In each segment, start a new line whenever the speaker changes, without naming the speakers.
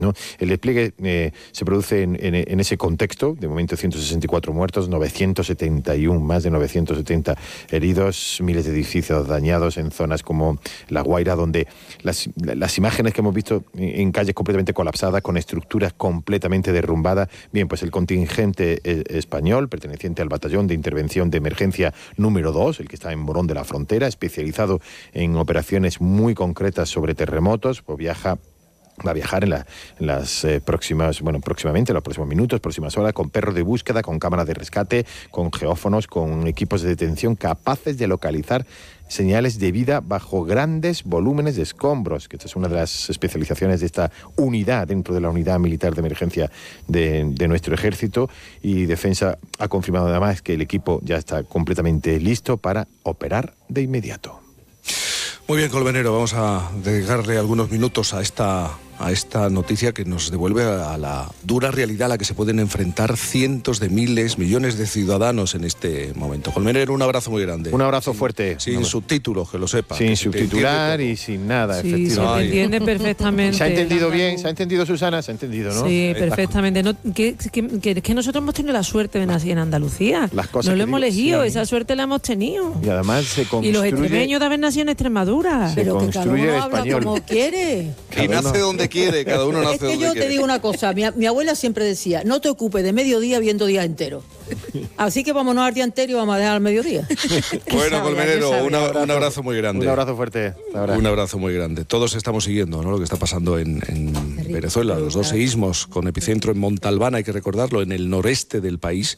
¿no? El despliegue se produce en ese contexto, de momento 164 muertos, 971, más de 970 heridos, miles de edificios dañados en zonas como La Guaira, donde las imágenes que hemos visto en calles completamente colapsadas, con estructuras completamente derrumbadas. Bien, pues el contingente español, perteneciente al Batallón de Intervención de Emergencia número 2, el que está en Morón de la Frontera, especializado en operaciones muy concretas sobre terremotos, pues va a viajar en las próximamente, en los próximos minutos, próximas horas, con perros de búsqueda, con cámaras de rescate, con geófonos, con equipos de detención capaces de localizar señales de vida bajo grandes volúmenes de escombros, que esta es una de las especializaciones de esta unidad, dentro de la unidad militar de emergencia de nuestro ejército. Y Defensa ha confirmado además que el equipo ya está completamente listo para operar de inmediato.
Muy bien, Colmenero, vamos a dedicarle algunos minutos a esta noticia que nos devuelve a la dura realidad a la que se pueden enfrentar cientos de miles, millones de ciudadanos en este momento. Colmenero, un abrazo muy grande.
Un abrazo fuerte.
Sin subtítulos, que lo sepa.
Sin subtitular y sin nada,
sí,
efectivamente.
Se entiende perfectamente.
¿Se ha entendido bien? ¿Se ha entendido, Susana? ¿Se ha entendido, no?
Sí, perfectamente. No, que nosotros hemos tenido la suerte de nacer en Andalucía.
Las cosas
no lo hemos elegido,
sí,
esa suerte la hemos tenido.
Y además se construye...
Y los extremeños de haber nacido en Extremadura.
Pero que cada uno habla como quiere.
Y nace donde quiere, cada uno nace.
Es que yo te digo una cosa, mi abuela siempre decía, no te ocupes de mediodía viendo día entero. Así que vámonos al día entero y vamos a dejar al mediodía.
Bueno, Colmenero, un abrazo muy grande.
Un abrazo fuerte.
Un abrazo muy grande. Todos estamos siguiendo, ¿no?, lo que está pasando en Venezuela, los dos seísmos con epicentro en Montalbán, hay que recordarlo, en el noreste del país,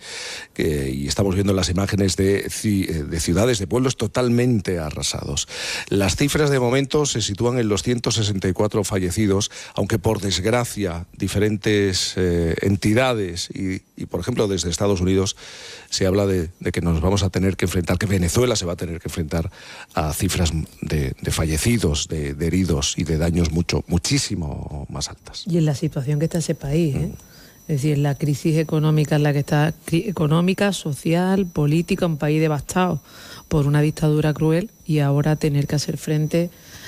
y estamos viendo las imágenes de ciudades, de pueblos totalmente arrasados. Las cifras de momento se sitúan en los 164 fallecidos, aunque por desgracia diferentes entidades y por ejemplo desde Estados Unidos se habla de que nos vamos a tener que enfrentar, que Venezuela se va a tener que enfrentar a cifras de fallecidos, de heridos y de daños muchísimo más altas.
Y en la situación que está ese país, ¿eh? Es decir, la crisis económica en la que está, económica, social, política, un país devastado por una dictadura cruel, y ahora tener que hacer frente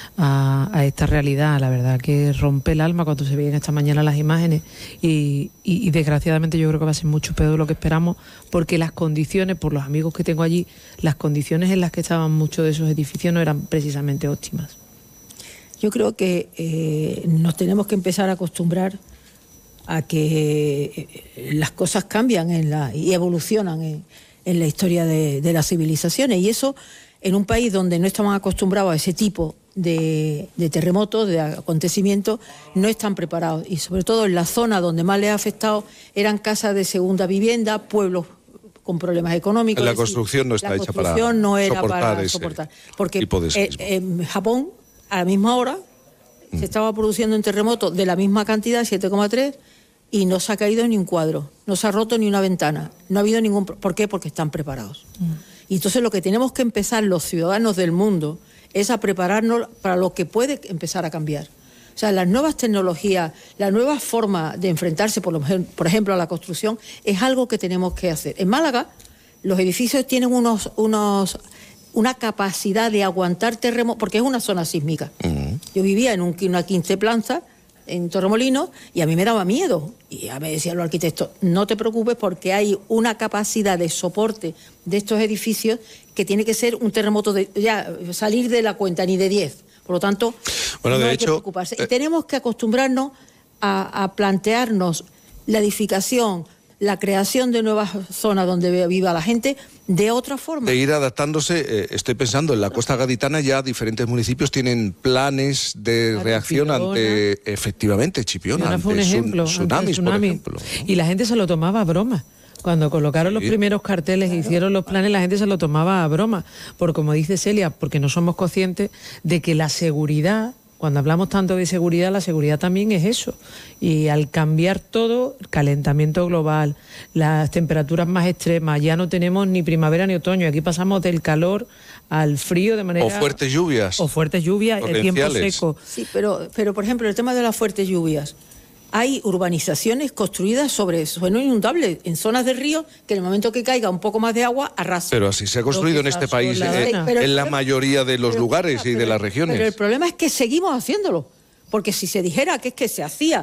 a esta realidad. La verdad que rompe el alma cuando se veían esta mañana las imágenes y desgraciadamente yo creo que va a ser mucho peor de lo que esperamos, porque las condiciones, por los amigos que tengo allí, las condiciones en las que estaban muchos de esos edificios no eran precisamente óptimas.
Yo creo que nos tenemos que empezar a acostumbrar a que las cosas cambian y evolucionan en la historia de las civilizaciones, y eso en un país donde no estamos acostumbrados a ese tipo de terremotos, de acontecimientos, no están preparados, y sobre todo en la zona donde más les ha afectado eran casas de segunda vivienda, pueblos con problemas económicos.
La construcción no está hecha para
soportar, porque
tipo de sismo.
En Japón a la misma hora se estaba produciendo un terremoto de la misma cantidad, 7,3, y no se ha caído ni un cuadro, no se ha roto ni una ventana, no ha habido ningún... ¿Por qué? Porque están preparados. Y entonces lo que tenemos que empezar los ciudadanos del mundo es a prepararnos para lo que puede empezar a cambiar. O sea, las nuevas tecnologías, la nueva forma de enfrentarse, por ejemplo, a la construcción, es algo que tenemos que hacer. En Málaga, los edificios tienen una capacidad de aguantar terremotos, porque es una zona sísmica. Yo vivía en una 15 planta en Torremolinos y a mí me daba miedo. Y ya me decían los arquitectos, no te preocupes porque hay una capacidad de soporte de estos edificios que tiene que ser un terremoto de ya salir de la cuenta, ni de 10. Por lo tanto,
bueno,
no
de
hay
hecho,
que preocuparse. Y tenemos que acostumbrarnos a plantearnos la edificación, la creación de nuevas zonas donde viva la gente de otra forma.
De ir adaptándose, estoy pensando, en la costa gaditana ya diferentes municipios tienen planes de reacción ante, efectivamente, Chipiona,
fue un ejemplo,
tsunamis, por ejemplo.
Y la gente se lo tomaba a broma. Cuando colocaron los primeros carteles e hicieron los planes, la gente se lo tomaba a broma. Porque como dice Celia, porque no somos conscientes de que la seguridad, cuando hablamos tanto de seguridad, la seguridad también es eso. Y al cambiar todo, el calentamiento global, las temperaturas más extremas, ya no tenemos ni primavera ni otoño. Aquí pasamos del calor al frío de manera...
O fuertes lluvias.
O fuertes lluvias, el tiempo seco.
Sí, pero por ejemplo, el tema de las fuertes lluvias. Hay urbanizaciones construidas sobre suelo inundable, en zonas de río, que en el momento que caiga un poco más de agua, arrasa.
Pero así se ha construido en este país, en la mayoría de los lugares y de las regiones.
Pero el problema es que seguimos haciéndolo. Porque si se dijera que es que se hacía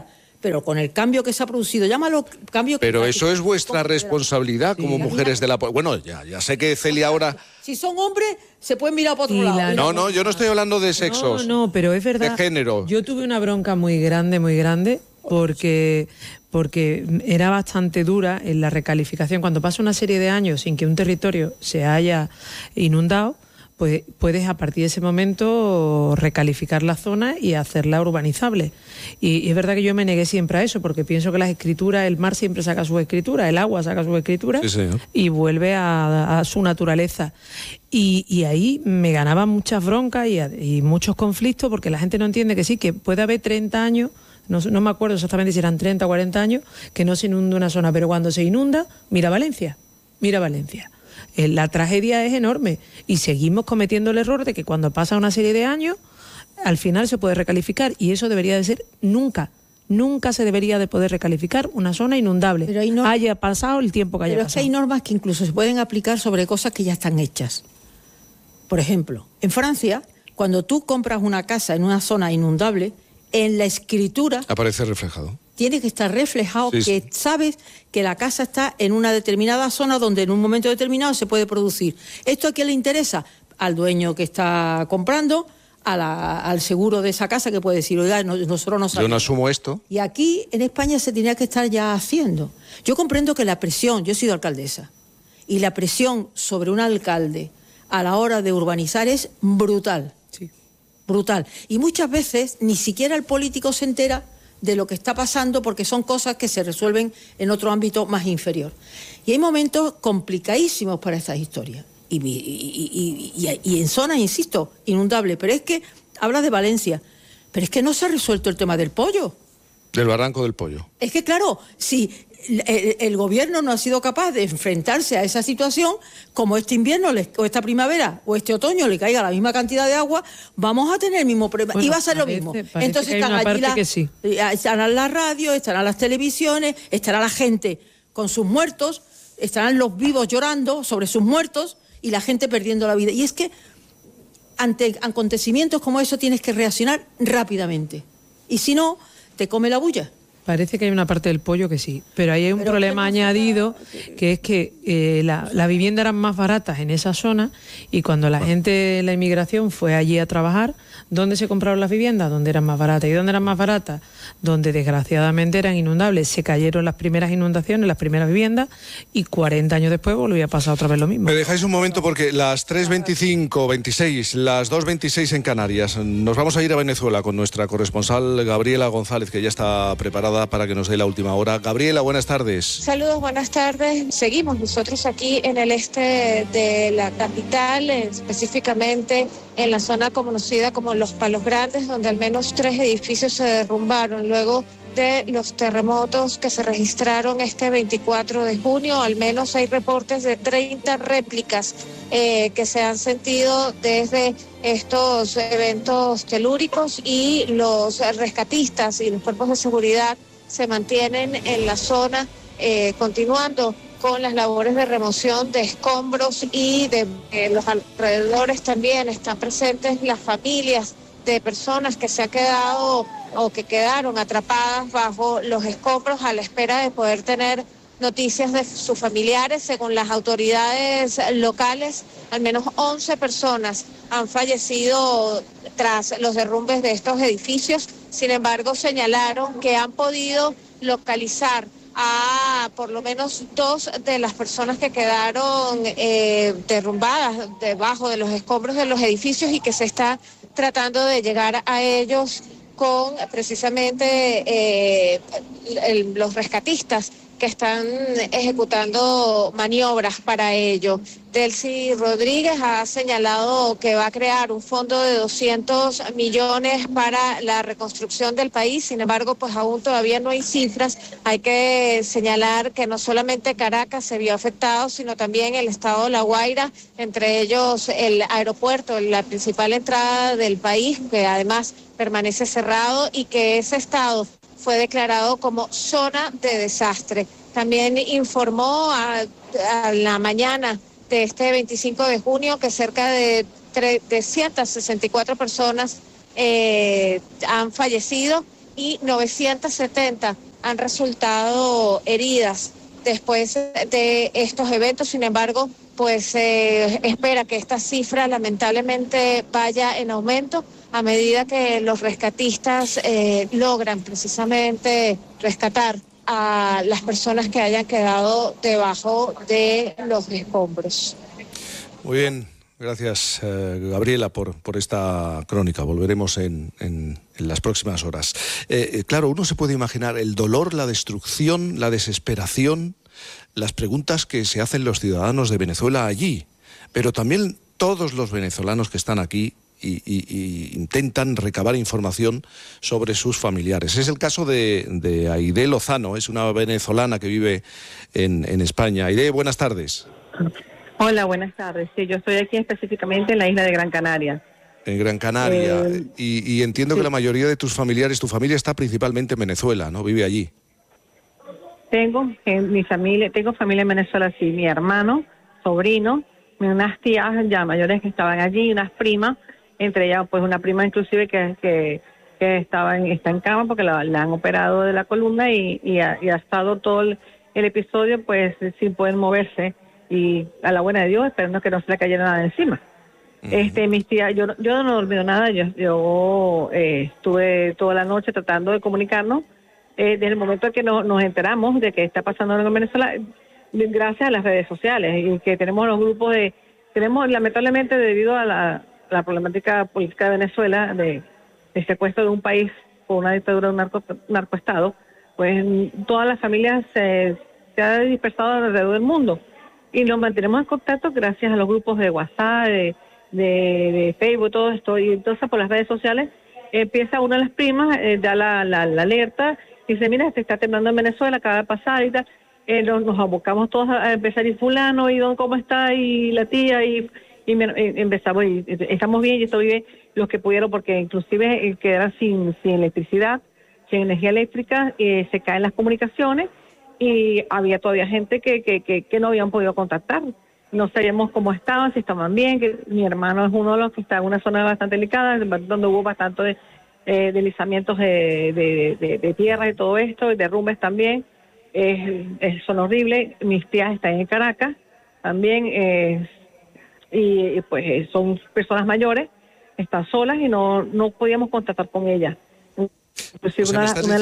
pero con el cambio que se ha producido, llámalo cambio...
Pero eso es vuestra responsabilidad como mujeres de la... Bueno, ya sé que Celia ahora...
Si son hombres, se pueden mirar para otro lado.
No, yo no estoy hablando de sexos.
No, pero es verdad.
De género.
Yo tuve una bronca muy grande, porque era bastante dura en la recalificación. Cuando pasa una serie de años sin que un territorio se haya inundado, pues puedes a partir de ese momento recalificar la zona y hacerla urbanizable. Y es verdad que yo me negué siempre a eso, porque pienso que las escrituras, el mar siempre saca sus escrituras, el agua saca sus escrituras,
sí,
y vuelve a su naturaleza. Y ahí me ganaban muchas broncas y muchos conflictos, porque la gente no entiende que sí, que puede haber 30 años, no me acuerdo exactamente si eran 30 o 40 años, que no se inunda una zona, pero cuando se inunda, mira Valencia. La tragedia es enorme y seguimos cometiendo el error de que cuando pasa una serie de años, al final se puede recalificar, y eso debería de ser nunca se debería de poder recalificar una zona inundable, pero haya pasado el tiempo que haya pasado.
Pero es que hay normas que incluso se pueden aplicar sobre cosas que ya están hechas. Por ejemplo, en Francia, cuando tú compras una casa en una zona inundable, en la escritura...
aparece reflejado.
Tiene que estar reflejado que sabes que la casa está en una determinada zona donde en un momento determinado se puede producir. ¿Esto a quién le interesa? Al dueño que está comprando, al seguro de esa casa, que puede decir, oiga, nosotros no sabemos.
Yo no asumo esto.
Y aquí en España se tenía que estar ya haciendo. Yo comprendo que la presión, yo he sido alcaldesa, y la presión sobre un alcalde a la hora de urbanizar es brutal.
Sí.
Brutal. Y muchas veces ni siquiera el político se entera de lo que está pasando, porque son cosas que se resuelven en otro ámbito más inferior. Y hay momentos complicadísimos para estas historias. Y en zonas, insisto, inundables. Pero es que hablas de Valencia, pero es que no se ha resuelto el tema del pollo.
Del barranco del pollo.
Es que claro, si el gobierno no ha sido capaz de enfrentarse a esa situación, como este invierno o esta primavera o este otoño le caiga la misma cantidad de agua, vamos a tener el mismo problema.
Bueno,
y va a ser lo mismo. Entonces
están allí
estarán las radios, estarán las televisiones, estará la gente con sus muertos, estarán los vivos llorando sobre sus muertos y la gente perdiendo la vida. Y es que ante acontecimientos como eso tienes que reaccionar rápidamente. Y si no, te come la bulla.
Parece que hay una parte del pollo que sí, pero ahí hay un problema añadido, que es que las viviendas eran más baratas en esa zona, y cuando la gente, la inmigración, fue allí a trabajar, ¿dónde se compraron las viviendas? Donde eran más baratas. ¿Y dónde eran más baratas? Donde desgraciadamente eran inundables. Se cayeron las primeras inundaciones, las primeras viviendas, y 40 años después volvía a pasar otra vez lo mismo.
Me dejáis un momento, porque las 3:25, 26, las 2:26 en Canarias. Nos vamos a ir a Venezuela con nuestra corresponsal Gabriela González, que ya está preparada para que nos dé la última hora. Gabriela, buenas tardes.
Saludos, buenas tardes. Seguimos nosotros aquí en el este de la capital, específicamente en la zona conocida como Los Palos Grandes, donde al menos 3 edificios se derrumbaron luego de los terremotos que se registraron este 24 de junio. Al menos hay reportes de 30 réplicas que se han sentido desde estos eventos telúricos, y los rescatistas y los cuerpos de seguridad se mantienen en la zona continuando con las labores de remoción de escombros, y de los alrededores también están presentes las familias de personas que se han quedado o que quedaron atrapadas bajo los escombros a la espera de poder tener noticias de sus familiares. Según las autoridades locales, al menos 11 personas han fallecido tras los derrumbes de estos edificios. Sin embargo, señalaron que han podido localizar a por lo menos 2 de las personas que quedaron derrumbadas debajo de los escombros de los edificios, y que se está tratando de llegar a ellos con precisamente los rescatistas que están ejecutando maniobras para ello. Delcy Rodríguez ha señalado que va a crear un fondo de 200 millones para la reconstrucción del país. Sin embargo, pues aún todavía no hay cifras. Hay que señalar que no solamente Caracas se vio afectado, sino también el estado de La Guaira, entre ellos el aeropuerto, la principal entrada del país, que además permanece cerrado, y que ese estado fue declarado como zona de desastre. También informó a la mañana de este 25 de junio que cerca de 164 personas han fallecido, y 970 han resultado heridas después de estos eventos. Sin embargo, pues se espera que esta cifra lamentablemente vaya en aumento a medida que los rescatistas logran precisamente rescatar a las personas que hayan quedado debajo de los escombros.
Muy bien, gracias Gabriela por esta crónica. Volveremos en las próximas horas. Claro, uno se puede imaginar el dolor, la destrucción, la desesperación, las preguntas que se hacen los ciudadanos de Venezuela allí, pero también todos los venezolanos que están aquí y intentan recabar información sobre sus familiares. Es el caso de Aide Lozano, es una venezolana que vive en España. Aide, buenas tardes.
Hola, buenas tardes. Sí, yo estoy aquí específicamente en la isla de Gran Canaria.
En Gran Canaria. Y entiendo que la mayoría de tus familiares, tu familia está principalmente en Venezuela, ¿no? Vive allí.
Tengo familia en Venezuela, sí. Mi hermano, sobrino, unas tías ya mayores que estaban allí, unas primas, entre ellas pues una prima inclusive que está en cama porque la han operado de la columna y ha estado todo el episodio pues sin poder moverse. Y a la buena de Dios, esperando que no se le cayera nada encima. Mis tías, yo no he dormido nada, yo estuve toda la noche tratando de comunicarnos, desde el momento en que nos enteramos de que está pasando en Venezuela, gracias a las redes sociales, y que tenemos los grupos lamentablemente debido a la problemática política de Venezuela, de secuestro de un país por una dictadura de un narcoestado, pues todas las familias se han dispersado alrededor del mundo. Y nos mantenemos en contacto gracias a los grupos de WhatsApp, de Facebook, todo esto. Y entonces por las redes sociales empieza una de las primas, da la alerta, y dice, mira, se está temblando en Venezuela, acaba de pasar y tal. Nos abocamos todos a empezar, y fulano, y don, ¿cómo está? Y la tía, y empezamos, y estamos bien, y estoy bien, los que pudieron, porque inclusive quedaron sin electricidad, sin energía eléctrica, se caen las comunicaciones, y había todavía gente que no habían podido contactar. No sabíamos cómo estaban, si estaban bien, que mi hermano es uno de los que está en una zona bastante delicada, donde hubo bastante deslizamientos de tierra y todo esto, y derrumbes también, son horribles. Mis tías están en Caracas también, y pues son personas mayores, están solas y no podíamos contactar con ellas. Pues sí,
o sea,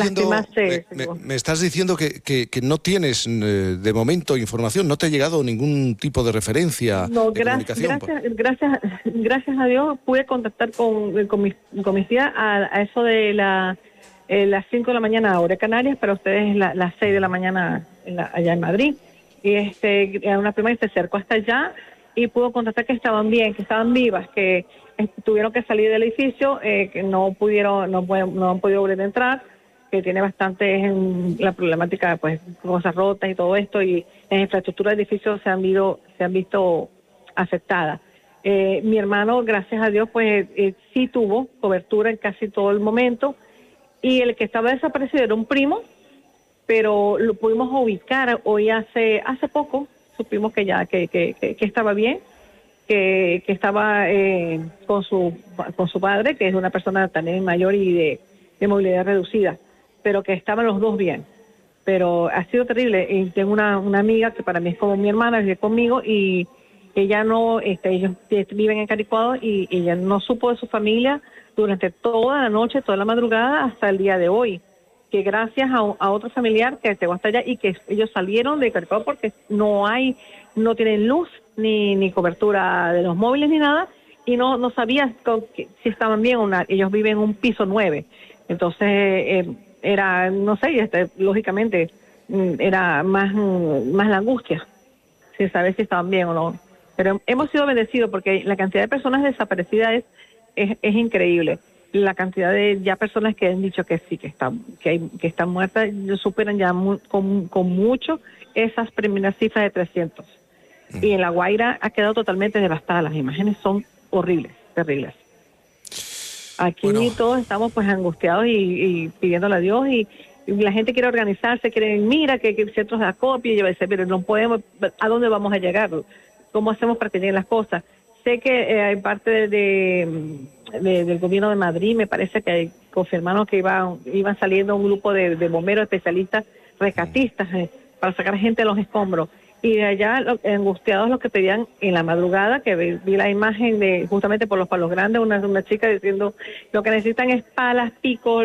me
estás diciendo que no tienes de momento información, no te ha llegado ningún tipo de referencia de comunicación.
Gracias a Dios pude contactar con mis tías a eso de las 5 de la mañana hora de Canarias, para ustedes las 6 de la mañana allá en Madrid. Y una prima que se acercó hasta allá y pudo contactar que estaban bien, que estaban vivas, que tuvieron que salir del edificio, que no han podido volver a entrar, que tiene bastante la problemática, pues cosas rotas y todo esto, y las infraestructuras del edificio se han visto afectadas. Mi hermano, gracias a Dios, pues sí tuvo cobertura en casi todo el momento, y el que estaba desaparecido era un primo, pero lo pudimos ubicar hoy hace poco, supimos que ya que estaba bien, que estaba con su padre, que es una persona también mayor y de movilidad reducida, pero que estaban los dos bien. Pero ha sido terrible. Y tengo una amiga que para mí es como mi hermana, vive conmigo, y ella ellos viven en Caricuado, y ella no supo de su familia durante toda la noche, toda la madrugada, hasta el día de hoy. Que gracias a otro familiar que llegó hasta allá, y que ellos salieron de Caricuado porque no tienen luz, ni cobertura de los móviles ni nada, y no sabía si estaban bien o no. Ellos viven en un piso 9, entonces era, no sé, lógicamente era más la angustia, sin saber si estaban bien o no. Pero hemos sido bendecidos porque la cantidad de personas desaparecidas es increíble. La cantidad de ya personas que han dicho que sí, que están muertas, superan ya con mucho esas primeras cifras de 300. Y en La Guaira ha quedado totalmente devastada. Las imágenes son horribles, terribles. Aquí todos estamos pues angustiados y pidiéndole a Dios, y la gente quiere organizarse, mira que centros de acopio, y pero no podemos. ¿A dónde vamos a llegar? ¿Cómo hacemos para tener las cosas? Sé que hay parte del gobierno de Madrid, me parece que confirmaron que iban saliendo un grupo de bomberos especialistas, rescatistas, para sacar gente de los escombros. Y de allá, angustiados, los que pedían en la madrugada, que vi la imagen de justamente por los Palos Grandes, una chica diciendo lo que necesitan es palas, picos,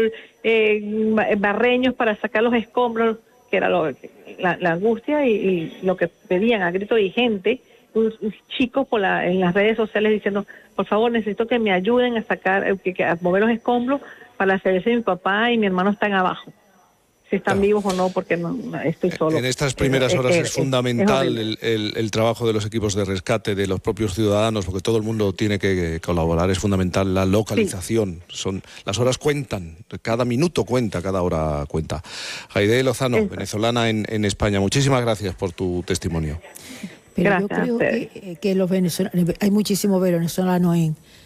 barreños para sacar los escombros, que era la angustia y lo que pedían a grito de gente, chicos en las redes sociales diciendo, por favor, necesito que me ayuden a sacar, a mover los escombros para saberse mi papá y mi hermano están abajo. Si están vivos o no, porque no estoy solo.
En estas primeras horas es fundamental el trabajo de los equipos de rescate, de los propios ciudadanos, porque todo el mundo tiene que colaborar. Es fundamental la localización. Las horas cuentan, cada minuto cuenta, cada hora cuenta. Jaide Lozano, venezolana en España, muchísimas gracias por tu testimonio.
Pero
Gracias.
yo creo que los venezolanos, hay muchísimos venezolanos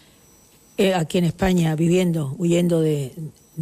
aquí en España huyendo de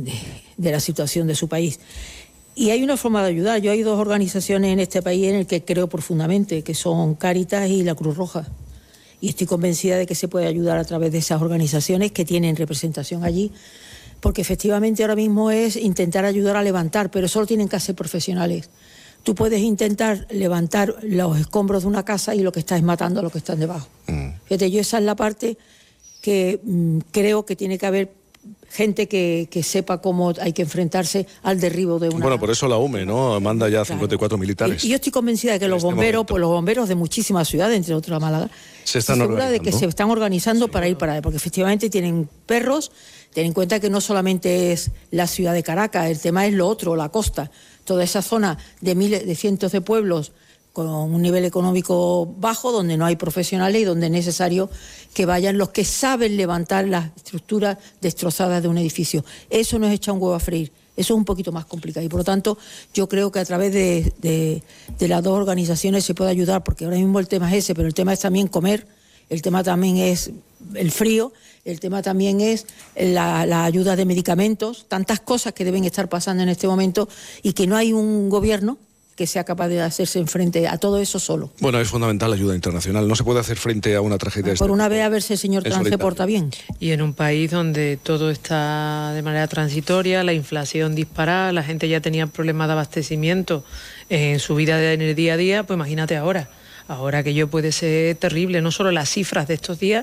la situación de su país. Y hay una forma de ayudar. Yo hay dos organizaciones en este país en el que creo profundamente, que son Cáritas y la Cruz Roja. Y estoy convencida de que se puede ayudar a través de esas organizaciones que tienen representación allí, porque efectivamente ahora mismo es intentar ayudar a levantar, pero solo tienen que hacer profesionales. Tú puedes intentar levantar los escombros de una casa y lo que estás es matando a los que están debajo. Fíjate, yo esa es la parte que creo que tiene que haber gente que sepa cómo hay que enfrentarse al derribo de una...
Bueno, por eso la UME, ¿no? Manda ya 54 militares.
Y yo estoy convencida de que los bomberos, pues los bomberos de muchísimas ciudades, entre otras Málaga,
se están
organizando. De que se están organizando para ir para allá, porque efectivamente tienen perros. Ten en cuenta que no solamente es la ciudad de Caracas, el tema es lo otro, la costa. Toda esa zona de miles, de cientos de pueblos con un nivel económico bajo, donde no hay profesionales y donde es necesario que vayan los que saben levantar las estructuras destrozadas de un edificio. Eso no es echar un huevo a freír, eso es un poquito más complicado. Y por lo tanto, yo creo que a través de las dos organizaciones se puede ayudar, porque ahora mismo el tema es ese, pero el tema es también comer, el tema también es el frío, el tema también es la ayuda de medicamentos, tantas cosas que deben estar pasando en este momento y que no hay un gobierno que sea capaz de hacerse frente a todo eso solo.
Bueno, es fundamental la ayuda internacional. No se puede hacer frente a una tragedia.
Por una vez a ver si el señor Trump se porta bien.
Y en un país donde todo está de manera transitoria, la inflación disparada, la gente ya tenía problemas de abastecimiento en su vida en el día a día, pues imagínate ahora. Ahora aquello puede ser terrible, no solo las cifras de estos días,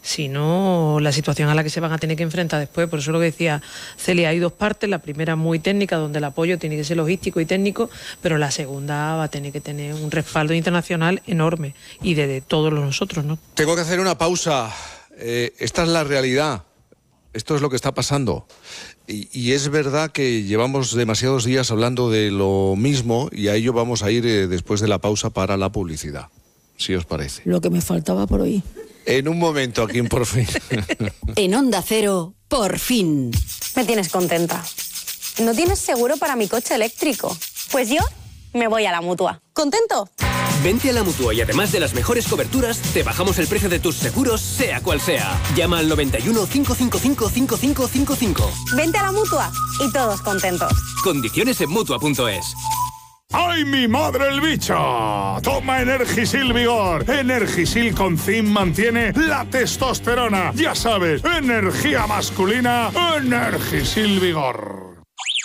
sino la situación a la que se van a tener que enfrentar después. Por eso lo que decía Celia, hay dos partes, la primera muy técnica, donde el apoyo tiene que ser logístico y técnico, pero la segunda va a tener que tener un respaldo internacional enorme y de todos nosotros, ¿no?
Tengo que hacer una pausa. Esta es la realidad. Esto es lo que está pasando. Y es verdad que llevamos demasiados días hablando de lo mismo y a ello vamos a ir después de la pausa para la publicidad, si os parece.
Lo que me faltaba por hoy.
En un momento, aquí en Por Fin.
En Onda Cero, Por Fin.
Me tienes contenta. ¿No tienes seguro para mi coche eléctrico? Pues yo me voy a la Mutua. ¿Contento?
Vente a la Mutua y además de las mejores coberturas, te bajamos el precio de tus seguros, sea cual sea. Llama al 91 555 5555.
Vente a la Mutua y todos contentos.
Condiciones en Mutua.es.
¡Ay, mi madre el bicho! Toma Energisil Vigor. Energisil con zinc mantiene la testosterona. Ya sabes, energía masculina, Energisil Vigor.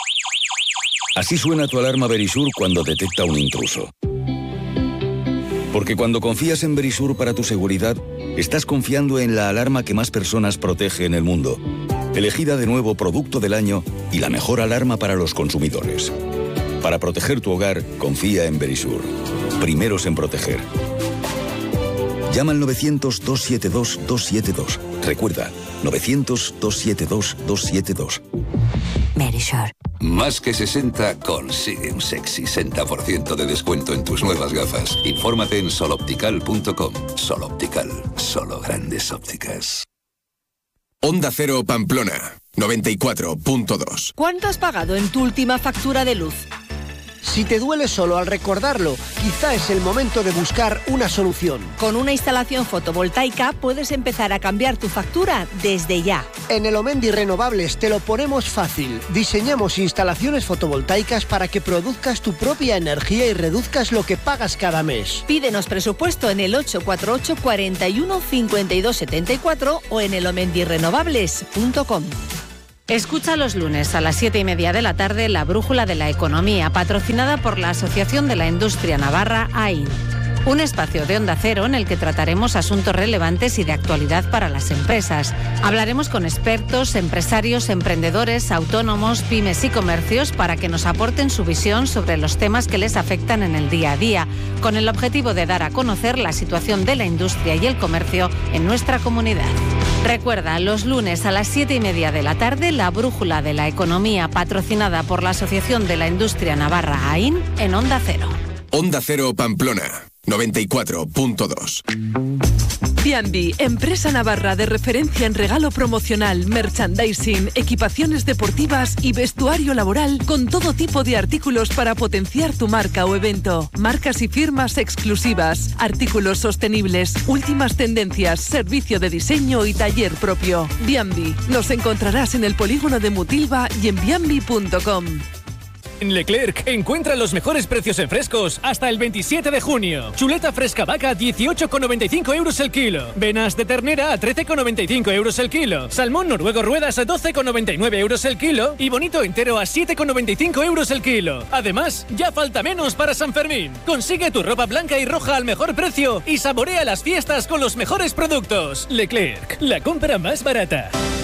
Así suena tu alarma Verisur cuando detecta un intruso. Porque cuando confías en Verisur para tu seguridad, estás confiando en la alarma que más personas protege en el mundo. Elegida de nuevo Producto del Año y la mejor alarma para los consumidores. Para proteger tu hogar, confía en Verisur. Primeros en proteger. Llama al 900-272-272. Recuerda, 900-272-272.
Verisur.
Más que 60 consigue un sexy 60% de descuento en tus nuevas gafas. Infórmate en soloptical.com. Sol Optical, solo grandes ópticas.
Onda Cero Pamplona, 94.2.
¿Cuánto has pagado en tu última factura de luz? Si te duele solo al recordarlo, quizá es el momento de buscar una solución.
Con una instalación fotovoltaica puedes empezar a cambiar tu factura desde ya.
En Elomendi Renovables te lo ponemos fácil. Diseñamos instalaciones fotovoltaicas para que produzcas tu propia energía y reduzcas lo que pagas cada mes.
Pídenos presupuesto en el 848 41 52 74 o en elomendirenovables.com.
Escucha los lunes a las 7:30 de la tarde La Brújula de la Economía, patrocinada por la Asociación de la Industria Navarra, AIN. Un espacio de Onda Cero en el que trataremos asuntos relevantes y de actualidad para las empresas. Hablaremos con expertos, empresarios, emprendedores, autónomos, pymes y comercios para que nos aporten su visión sobre los temas que les afectan en el día a día, con el objetivo de dar a conocer la situación de la industria y el comercio en nuestra comunidad. Recuerda, los lunes a las 7:30 de la tarde, La Brújula de la Economía, patrocinada por la Asociación de la Industria Navarra, AIN, en Onda Cero.
Onda Cero Pamplona 94.2.
B&B, empresa navarra de referencia en regalo promocional, merchandising, equipaciones deportivas y vestuario laboral con todo tipo de artículos para potenciar tu marca o evento. Marcas y firmas exclusivas, artículos sostenibles, últimas tendencias, servicio de diseño y taller propio. B&B, nos encontrarás en el polígono de Mutilva y en b&b.com.
En Leclerc, encuentra los mejores precios en frescos hasta el 27 de junio. Chuleta fresca vaca, 18,95 euros el kilo. Venas de ternera a 13,95 euros el kilo. Salmón noruego ruedas a 12,99 euros el kilo. Y bonito entero a 7,95 euros el kilo. Además, ya falta menos para San Fermín. Consigue tu ropa blanca y roja al mejor precio y saborea las fiestas con los mejores productos. Leclerc, la compra más barata.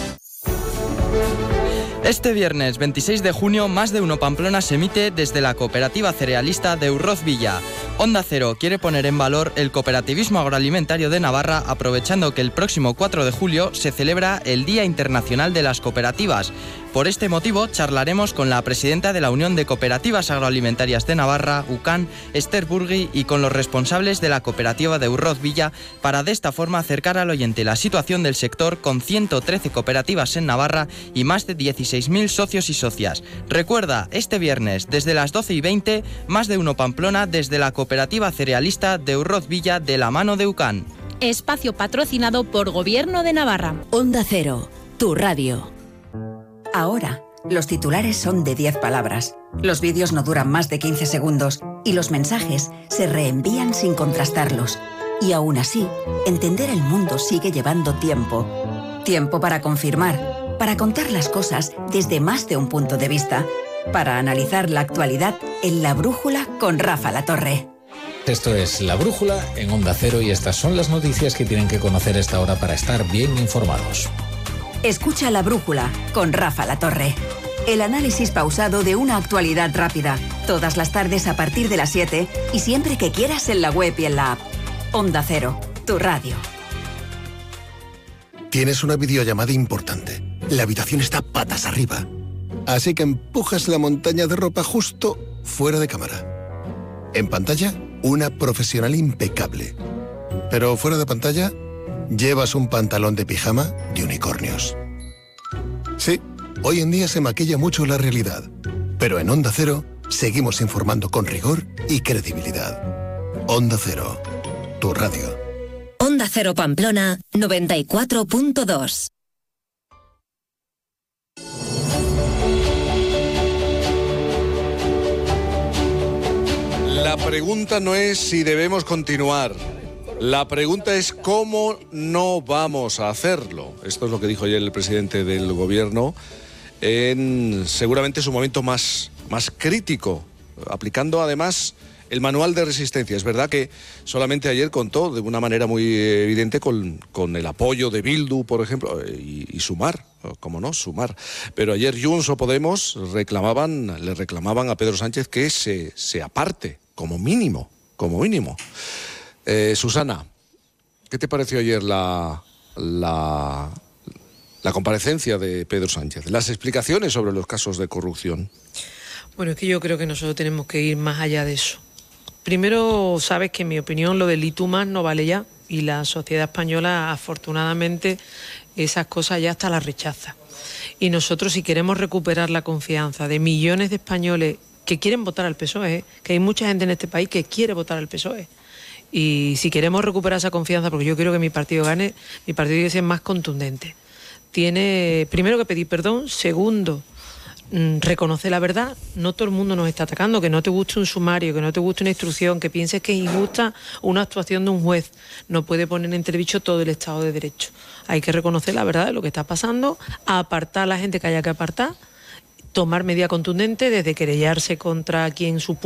Este viernes 26 de junio, Más de Uno Pamplona se emite desde la cooperativa cerealista de Urroz Villa. Onda Cero quiere poner en valor el cooperativismo agroalimentario de Navarra, aprovechando que el próximo 4 de julio se celebra el Día Internacional de las Cooperativas. Por este motivo, charlaremos con la presidenta de la Unión de Cooperativas Agroalimentarias de Navarra, UCAN, Esther Burgui, y con los responsables de la cooperativa de Urroz Villa, para de esta forma acercar al oyente la situación del sector, con 113 cooperativas en Navarra y más de 16.000 socios y socias. Recuerda, este viernes, desde las 12:20, Más de Uno Pamplona, desde la cooperativa cerealista de Urroz Villa, de la mano de UCAN.
Espacio patrocinado por Gobierno de Navarra.
Onda Cero, tu radio.
Ahora, los titulares son de 10 palabras, los vídeos no duran más de 15 segundos y los mensajes se reenvían sin contrastarlos. Y aún así, entender el mundo sigue llevando tiempo. Tiempo para confirmar, para contar las cosas desde más de un punto de vista, para analizar la actualidad en La Brújula con Rafa Latorre.
Esto es La Brújula en Onda Cero y estas son las noticias que tienen que conocer a esta hora para estar bien informados.
Escucha La Brújula con Rafa Latorre. El análisis pausado de una actualidad rápida. Todas las tardes a partir de las 7 y siempre que quieras en la web y en la app. Onda Cero, tu radio.
Tienes una videollamada importante. La habitación está patas arriba. Así que empujas la montaña de ropa justo fuera de cámara. En pantalla, una profesional impecable. Pero fuera de pantalla, llevas un pantalón de pijama de unicornios. Sí, hoy en día se maquilla mucho la realidad, pero en Onda Cero seguimos informando con rigor y credibilidad. Onda Cero, tu radio.
Onda Cero Pamplona 94.2.
La pregunta no es si debemos continuar. La pregunta es cómo no vamos a hacerlo. Esto es lo que dijo ayer el presidente del gobierno en seguramente su momento más crítico, aplicando además el manual de resistencia. Es verdad que solamente ayer contó de una manera muy evidente con el apoyo de Bildu, por ejemplo, y Sumar, cómo no, Sumar. Pero ayer Junts o Podemos le reclamaban a Pedro Sánchez que se aparte, como mínimo. Susana, ¿qué te pareció ayer la comparecencia de Pedro Sánchez? Las explicaciones sobre los casos de corrupción.
Bueno, es que yo creo que nosotros tenemos que ir más allá de eso. Primero, sabes que en mi opinión lo del itumas no vale ya, y la sociedad española, afortunadamente, esas cosas ya hasta las rechaza. Y nosotros, si queremos recuperar la confianza de millones de españoles que quieren votar al PSOE, que hay mucha gente en este país que quiere votar al PSOE, y si queremos recuperar esa confianza, porque yo quiero que mi partido gane, mi partido tiene que ser más contundente. Tiene, primero, que pedir perdón. Segundo, reconoce la verdad. No todo el mundo nos está atacando. Que no te guste un sumario, que no te guste una instrucción, que pienses que es injusta una actuación de un juez, no puede poner en entredicho todo el Estado de Derecho. Hay que reconocer la verdad de lo que está pasando, apartar a la gente que haya que apartar, tomar medida contundente, desde querellarse contra quien